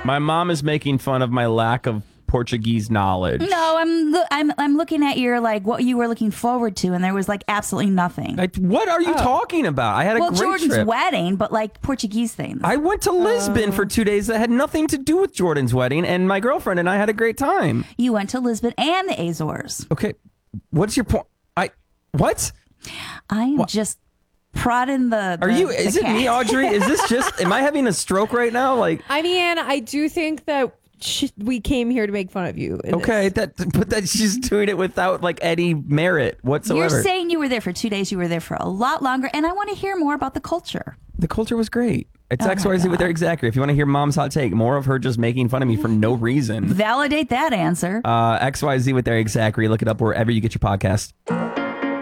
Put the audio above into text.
My mom is making fun of my lack of Portuguese knowledge. No, I'm looking at your like what you were looking forward to, and there was like absolutely nothing. What are you talking about? I had a great Jordan's trip. wedding, but like Portuguese things. I went to Lisbon for 2 days that had nothing to do with Jordan's wedding, and my girlfriend and I had a great time. You went to Lisbon and the Azores. Okay, what's your point? What? I'm just prodding the. Are you? Is it me, Audrey? Is this just? Am I having a stroke right now? Like, I mean, I do think that we came here to make fun of you. Okay, but she's doing it without like any merit whatsoever. You're saying you were there for 2 days. You were there for a lot longer, and I want to hear more about the culture. The culture was great. It's Oh XYZ with Eric Zachary. If you want to hear Mom's hot take, more of her just making fun of me for no reason. Validate that answer. XYZ with Eric Zachary. Look it up wherever you get your podcast.